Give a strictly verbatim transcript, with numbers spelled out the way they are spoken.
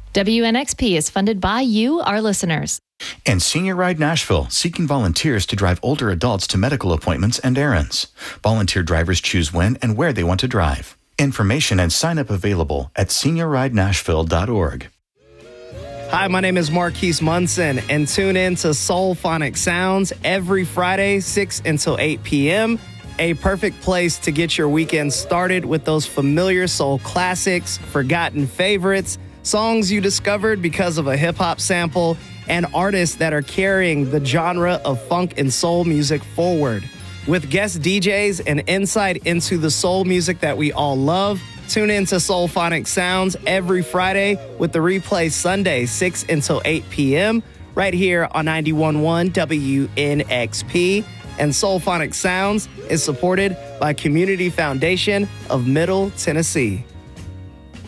W N X P is funded by you, our listeners. And Senior Ride Nashville, seeking volunteers to drive older adults to medical appointments and errands. Volunteer drivers choose when and where they want to drive. Information and sign up available at senior ride nashville dot org. Hi, my name is Marquise Munson, and tune in to Soulphonic Sounds every Friday, six until eight p.m., a perfect place to get your weekend started with those familiar soul classics, forgotten favorites, songs you discovered because of a hip-hop sample, and artists that are carrying the genre of funk and soul music forward. With guest D Js and insight into the soul music that we all love, tune in to Soulphonic Sounds every Friday with the replay Sunday, six until eight p.m., right here on ninety-one point one W N X P. And Soulphonic Sounds is supported by Community Foundation of Middle Tennessee.